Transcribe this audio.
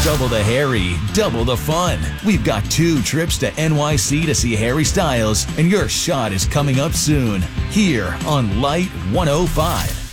Double the Harry, double the fun. We've got 2 trips to NYC to see Harry Styles, and your shot is coming up soon. Here on Light 105.